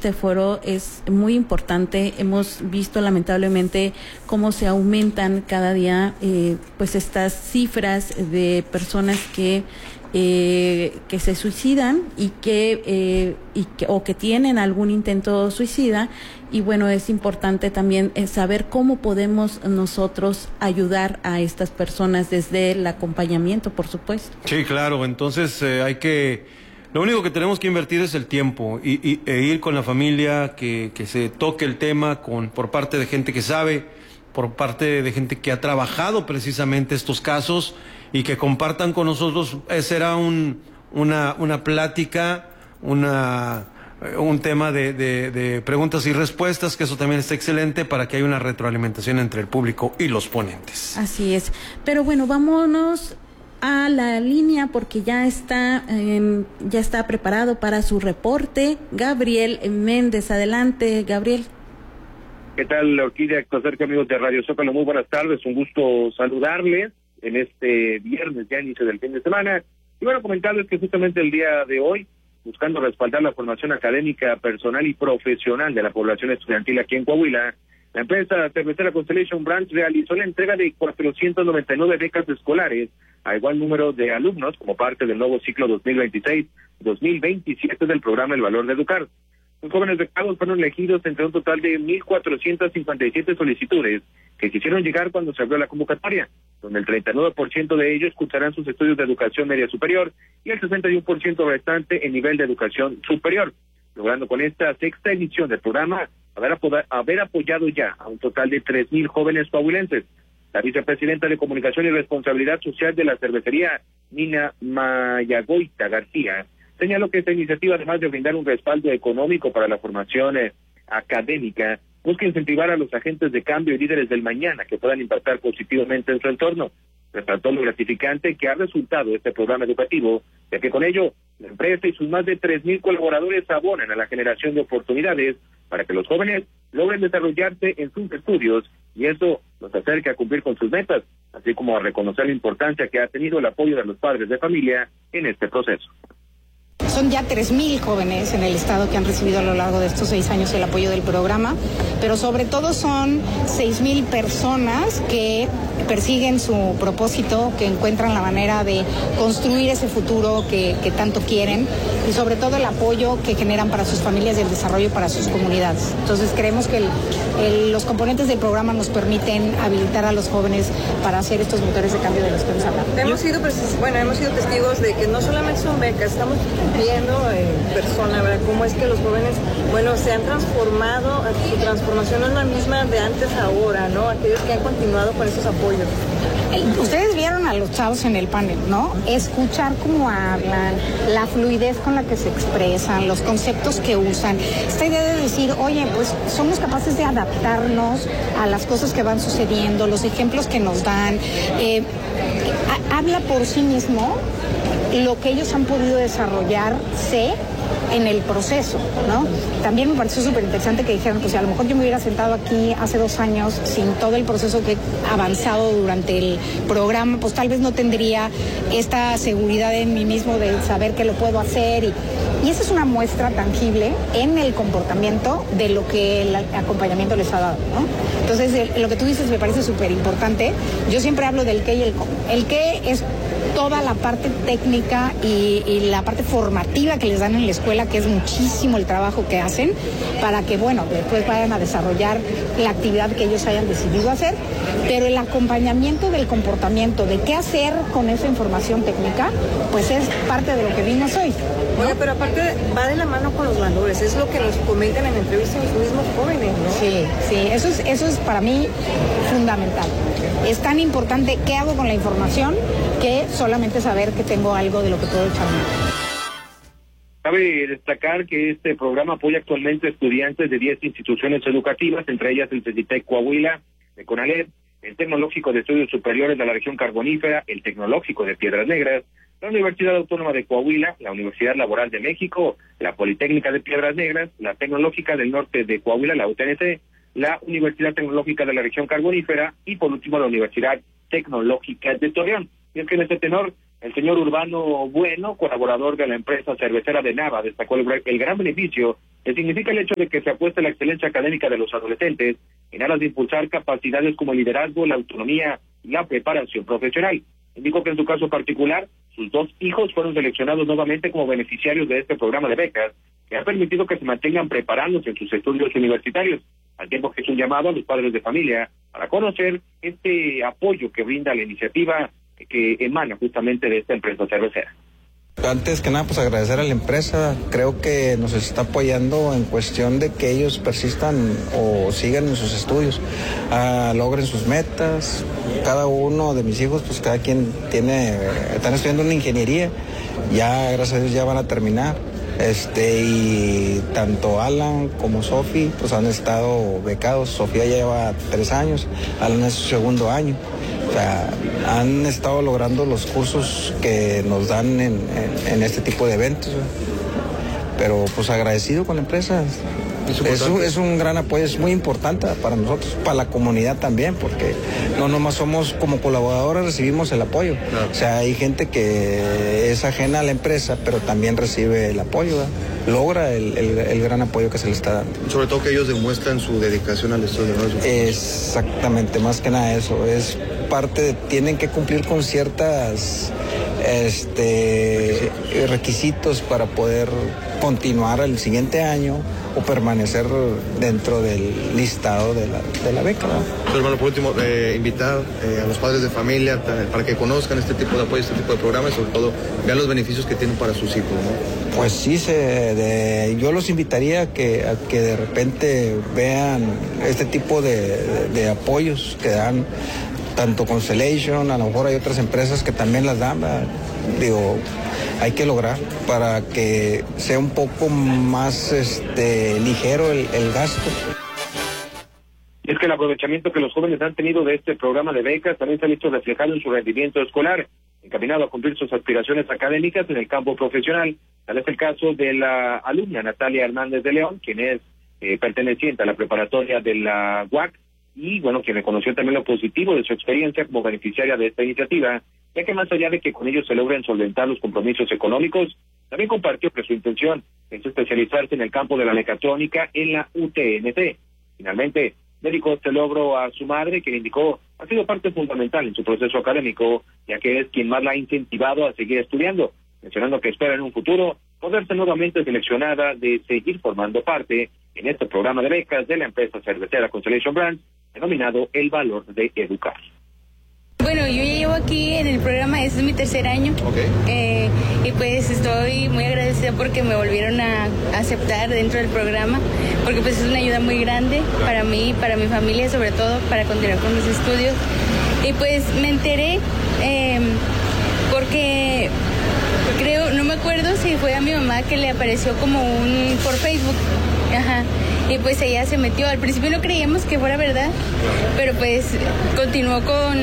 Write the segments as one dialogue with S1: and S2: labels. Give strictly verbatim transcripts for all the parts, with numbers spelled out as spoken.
S1: este foro es muy importante. Hemos visto lamentablemente cómo se aumentan cada día eh, pues estas cifras de personas que eh, que se suicidan y que eh, y que o que tienen algún intento suicida. Y bueno, es importante también saber cómo podemos nosotros ayudar a estas personas desde el acompañamiento, por supuesto.
S2: Sí, claro. Entonces eh, hay que, lo único que tenemos que invertir es el tiempo y, y e ir con la familia, que, que se toque el tema con por parte de gente que sabe, por parte de gente que ha trabajado precisamente estos casos y que compartan con nosotros. Será un, una, una plática, una un tema de, de, de preguntas y respuestas, que eso también está excelente para que haya una retroalimentación entre el público y los ponentes.
S1: Así es. Pero bueno, vámonos a la línea porque ya está eh, ya está preparado para su reporte Gabriel Méndez. Adelante, Gabriel.
S3: ¿Qué tal, Orquídea? Acerca, amigos de Radio Zócalo, muy buenas tardes, un gusto saludarles en este viernes, ya inicio del fin de semana. Y bueno, comentarles que justamente el día de hoy, buscando respaldar la formación académica, personal y profesional de la población estudiantil aquí en Coahuila, la empresa cervecera Constellation Branch realizó la entrega de cuatrocientas noventa y nueve becas escolares a igual número de alumnos como parte del nuevo ciclo dos mil veintiséis dos mil veintisiete del programa El Valor de Educar. Los jóvenes becados fueron elegidos entre un total de mil cuatrocientas cincuenta y siete solicitudes que quisieron llegar cuando se abrió la convocatoria, donde el treinta y nueve por ciento de ellos cursarán sus estudios de educación media superior y el sesenta y uno por ciento restante en nivel de educación superior, logrando con esta sexta edición del programa haber, haber apoyado ya a un total de tres mil jóvenes coahuilenses. La vicepresidenta de Comunicación y Responsabilidad Social de la cervecería, Nina Mayagoita García, señaló que esta iniciativa, además de brindar un respaldo económico para la formación eh, académica, busca incentivar a los agentes de cambio y líderes del mañana que puedan impactar positivamente en su entorno. Resaltó lo gratificante que ha resultado este programa educativo, ya que con ello la empresa y sus más de tres mil colaboradores abonan a la generación de oportunidades para que los jóvenes logren desarrollarse en sus estudios, y eso los acerca a cumplir con sus metas, así como a reconocer la importancia que ha tenido el apoyo de los padres de familia en este proceso.
S4: Son ya tres mil jóvenes en el estado que han recibido a lo largo de estos seis años el apoyo del programa, pero sobre todo son seis mil personas que persiguen su propósito, que encuentran la manera de construir ese futuro que, que tanto quieren, y sobre todo el apoyo que generan para sus familias y el desarrollo para sus comunidades. Entonces creemos que el, el, los componentes del programa nos permiten habilitar a los jóvenes para hacer estos motores de cambio de los que nos hablan.
S5: Hemos sido, bueno, hemos sido testigos de que no solamente son becas, estamos viendo en persona, ¿verdad?, cómo es que los jóvenes, bueno, se han transformado, su transformación no es la misma de antes a ahora, ¿no? Aquellos que han continuado con esos apoyos.
S4: Ustedes vieron a los chavos en el panel, ¿no? Escuchar cómo hablan, la fluidez con la que se expresan, los conceptos que usan. Esta idea de decir, oye, pues somos capaces de adaptarnos a las cosas que van sucediendo, los ejemplos que nos dan. Eh, habla por sí mismo lo que ellos han podido desarrollarse en el proceso, ¿no? También me pareció súper interesante que dijeran, pues si a lo mejor yo me hubiera sentado aquí hace dos años sin todo el proceso que he avanzado durante el programa, pues tal vez no tendría esta seguridad en mí mismo de saber que lo puedo hacer, y, y esa es una muestra tangible en el comportamiento de lo que el acompañamiento les ha dado, ¿no? Entonces, el, lo que tú dices me parece súper importante. Yo siempre hablo del qué y el cómo. El qué es toda la parte técnica y, y la parte formativa que les dan en la escuela, que es muchísimo el trabajo que hacen para que, bueno, después vayan a desarrollar la actividad que ellos hayan decidido hacer, pero el acompañamiento del comportamiento, de qué hacer con esa información técnica, pues es parte de lo que vimos hoy, ¿no?
S5: Oye, pero aparte va de la mano con los valores, es lo que nos comentan en entrevistas los mismos jóvenes, ¿no?
S4: Sí, sí, eso es, eso es para mí fundamental. Es tan importante qué hago con la información que solamente saber que tengo algo de lo que puedo echar.
S3: Cabe destacar que este programa apoya actualmente a estudiantes de diez instituciones educativas, entre ellas el CECITEC Coahuila, el CONALEP, el Tecnológico de Estudios Superiores de la Región Carbonífera, el Tecnológico de Piedras Negras, la Universidad Autónoma de Coahuila, la Universidad Laboral de México, la Politécnica de Piedras Negras, la Tecnológica del Norte de Coahuila, la U T N C, la Universidad Tecnológica de la Región Carbonífera y, por último, la Universidad Tecnológica de Torreón. Y es que en este tenor, El señor Urbano Bueno, colaborador de la empresa cervecera de Nava, destacó el, el gran beneficio que significa el hecho de que se apueste a la excelencia académica de los adolescentes en aras de impulsar capacidades como el liderazgo, la autonomía y la preparación profesional. Indicó que en su caso particular, sus dos hijos fueron seleccionados nuevamente como beneficiarios de este programa de becas, que ha permitido que se mantengan preparándose en sus estudios universitarios, al tiempo que es un llamado a los padres de familia para conocer este apoyo que brinda la iniciativa que emana justamente de esta empresa cervecera.
S6: Antes que nada, pues agradecer a la empresa. Creo que nos está apoyando en cuestión de que ellos persistan o sigan en sus estudios, uh, logren sus metas. Cada uno de mis hijos, pues cada quien tiene, están estudiando una ingeniería, ya gracias a Dios ya van a terminar. Este, y tanto Alan como Sofi pues han estado becados. Sofía ya lleva tres años, Alan es su segundo año. O sea, han estado logrando los cursos que nos dan en, en, en este tipo de eventos, ¿verdad? Pero pues agradecido con la empresa. Es, es, un, es un gran apoyo, es muy importante para nosotros, para la comunidad también, porque no nomás somos como colaboradores, recibimos el apoyo. Claro. O sea, hay gente que es ajena a la empresa, pero también recibe el apoyo, ¿verdad? Logra el, el, el gran apoyo que se le está dando.
S7: Sobre todo que ellos demuestran su dedicación al estudio, ¿no?
S6: Exactamente, más que nada eso, es parte de, tienen que cumplir con ciertas este requisitos. requisitos para poder continuar el siguiente año o permanecer dentro del listado de la, de la beca, ¿no?
S7: Pero, hermano, por último, eh, invitar eh, a los padres de familia para que conozcan este tipo de apoyo, este tipo de programas y sobre todo vean los beneficios que tienen para sus hijos, ¿no?
S6: Pues sí, se, de, yo los invitaría a que, a que de repente vean este tipo de, de, de apoyos que dan tanto Constellation, a lo mejor hay otras empresas que también las dan, ¿verdad? Digo, hay que lograr para que sea un poco más este ligero el, el gasto.
S3: Es que el aprovechamiento que los jóvenes han tenido de este programa de becas también se ha visto reflejado en su rendimiento escolar, encaminado a cumplir sus aspiraciones académicas en el campo profesional. Tal es el caso de la alumna Natalia Hernández de León, quien es eh, perteneciente a la preparatoria de la U A C, y bueno, quien reconoció también lo positivo de su experiencia como beneficiaria de esta iniciativa, ya que más allá de que con ellos se logren solventar los compromisos económicos, también compartió que su intención es especializarse en el campo de la mecatrónica en la U T N T. Finalmente, dedicó este logro a su madre, quien indicó ha sido parte fundamental en su proceso académico, ya que es quien más la ha incentivado a seguir estudiando, mencionando que espera en un futuro poder ser nuevamente seleccionada de seguir formando parte en este programa de becas de la empresa cervecera Constellation Brands, denominado El Valor de Educar.
S8: Bueno, yo ya llevo aquí en el programa, este es mi tercer año.
S7: Okay.
S8: Eh, y pues estoy muy agradecida porque me volvieron a aceptar dentro del programa, porque pues es una ayuda muy grande para mí, para mi familia, sobre todo para continuar con mis estudios. Y pues me enteré eh, porque creo, no me acuerdo si fue a mi mamá que le apareció como un por Facebook. Ajá. Y pues ella se metió. Al principio no creíamos que fuera verdad, pero pues continuó con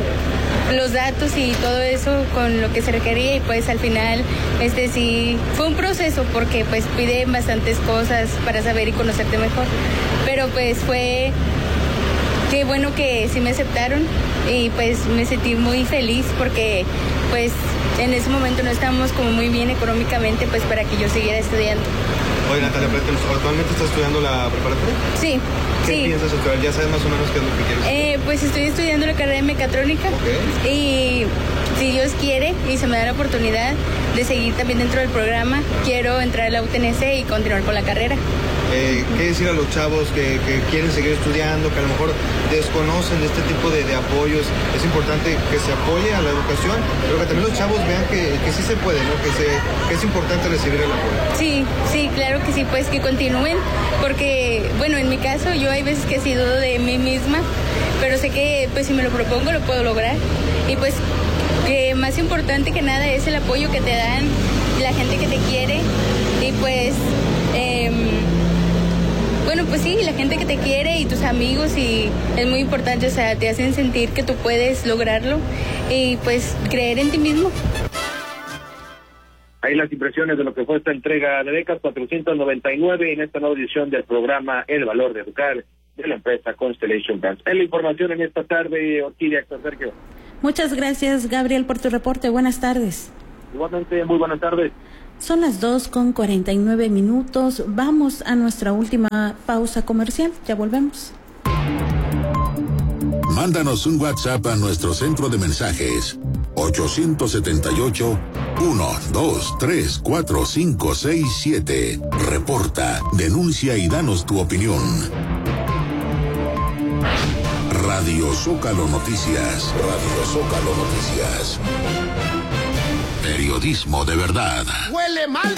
S8: los datos y todo eso, con lo que se requería, y pues al final este sí fue un proceso porque pues piden bastantes cosas para saber y conocerte mejor, pero pues fue qué bueno que sí me aceptaron y pues me sentí muy feliz porque pues en ese momento no estábamos como muy bien económicamente pues para que yo siguiera estudiando.
S7: Oye, Natalia, ¿actualmente estás estudiando la preparatoria?
S8: Sí,
S7: ¿Qué
S8: sí.
S7: piensas estudiar? ¿Ya sabes más o menos qué es lo que quieres estudiar?
S8: Eh, pues estoy estudiando la carrera de mecatrónica.
S7: Okay.
S8: Y si Dios quiere y se me da la oportunidad de seguir también dentro del programa, quiero entrar a la U T N C y continuar con la carrera.
S7: Eh, ¿Qué decir a los chavos que, que quieren seguir estudiando, que a lo mejor desconocen este tipo de, de apoyos? Es importante que se apoye a la educación, pero que también los chavos vean que, que sí se puede, ¿no? Que, se, que es importante recibir el apoyo.
S8: Sí, sí, claro que sí, pues que continúen, porque, bueno, en mi caso yo hay veces que he sido de mí misma, pero sé que pues si me lo propongo lo puedo lograr. Y pues que más importante que nada es el apoyo que te dan la gente que te quiere y pues... Eh, Bueno, pues sí, la gente que te quiere y tus amigos, y es muy importante, o sea, te hacen sentir que tú puedes lograrlo y pues creer en ti mismo.
S3: Ahí las impresiones de lo que fue esta entrega de becas cuatrocientos noventa y nueve en esta nueva edición del programa El Valor de Educar de la empresa Constellation Brands. Es la información en esta tarde, Orquídea, Sergio.
S1: Muchas gracias, Gabriel, por tu reporte. Buenas tardes.
S3: Igualmente, muy buenas tardes.
S1: Son las dos con cuarenta y nueve minutos. Vamos a nuestra última pausa comercial. Ya volvemos.
S9: Mándanos un WhatsApp a nuestro centro de mensajes ocho siete ocho, uno dos tres cuatro cinco seis siete. Reporta, denuncia y danos tu opinión. Radio Zócalo Noticias. Radio Zócalo Noticias. Periodismo de verdad.
S10: ¡Huele mal!